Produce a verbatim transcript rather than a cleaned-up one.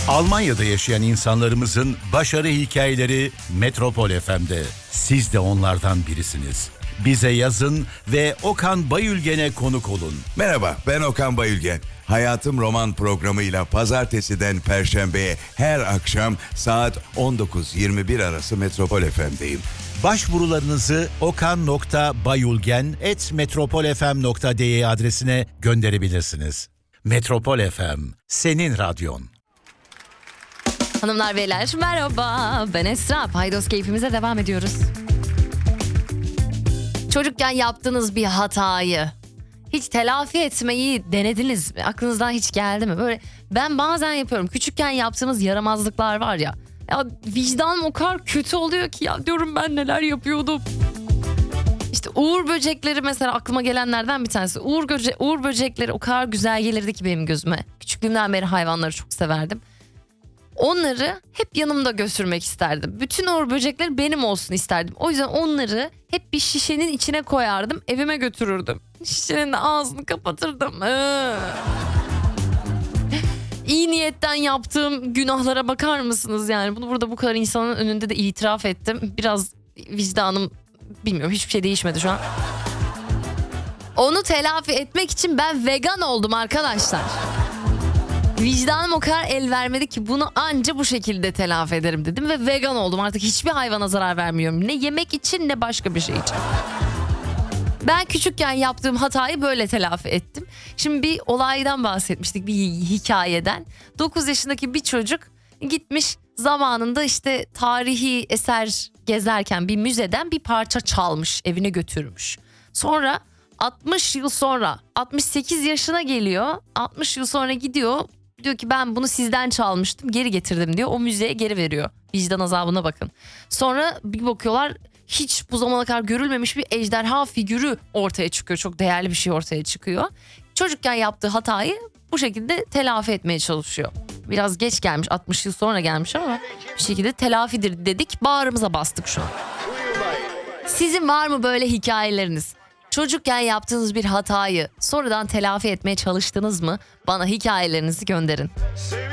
Almanya'da yaşayan insanlarımızın başarı hikayeleri Metropol F M'de. Siz de onlardan birisiniz. Bize yazın ve Okan Bayülgen'e konuk olun. Merhaba, ben Okan Bayülgen. Hayatım Roman programıyla pazartesiden perşembeye her akşam saat on dokuz yirmi bir arası Metropol F M'deyim. Başvurularınızı okan nokta bayülgen at metropolfm nokta de adresine gönderebilirsiniz. Metropol F M, senin radyon. Hanımlar beyler merhaba, ben Esra. Paydos keyfimize devam ediyoruz. Çocukken yaptığınız bir hatayı hiç telafi etmeyi denediniz mi? Aklınızdan hiç geldi mi? Böyle ben bazen yapıyorum. Küçükken yaptığımız yaramazlıklar var ya. Ya vicdanım o kadar kötü oluyor ki ya, diyorum ben neler yapıyordum. İşte uğur böcekleri mesela aklıma gelenlerden bir tanesi. Uğur, göce- uğur böcekleri o kadar güzel gelirdi ki benim gözüme. Küçüklüğümden beri hayvanları çok severdim. Onları hep yanımda götürmek isterdim. Bütün uğur böcekleri benim olsun isterdim. O yüzden onları hep bir şişenin içine koyardım, evime götürürdüm. Şişenin de ağzını kapatırdım. Ee. İyi niyetten yaptığım günahlara bakar mısınız yani? Bunu burada bu kadar insanın önünde de itiraf ettim. Biraz vicdanım, bilmiyorum, hiçbir şey değişmedi şu an. Onu telafi etmek için ben vegan oldum arkadaşlar. Vicdanım o kadar el vermedi ki bunu anca bu şekilde telafi ederim dedim ve vegan oldum. Artık hiçbir hayvana zarar vermiyorum. Ne yemek için ne başka bir şey için. Ben küçükken yaptığım hatayı böyle telafi ettim. Şimdi bir olaydan bahsetmiştik, bir hikayeden. dokuz yaşındaki bir çocuk gitmiş zamanında işte tarihi eser gezerken bir müzeden bir parça çalmış, evine götürmüş. Sonra altmış yıl sonra altmış sekiz yaşına geliyor. altmış yıl sonra gidiyor. Diyor ki ben bunu sizden çalmıştım, geri getirdim diyor. O müzeye geri veriyor. Vicdan azabına bakın. Sonra bir bakıyorlar, hiç bu zamana kadar görülmemiş bir ejderha figürü ortaya çıkıyor. Çok değerli bir şey ortaya çıkıyor. Çocukken yaptığı hatayı bu şekilde telafi etmeye çalışıyor. Biraz geç gelmiş, altmış yıl sonra gelmiş ama bir şekilde telafidir dedik. Bağrımıza bastık şu an. Sizin var mı böyle hikayeleriniz? Çocukken yaptığınız bir hatayı sonradan telafi etmeye çalıştınız mı? Bana hikayelerinizi gönderin.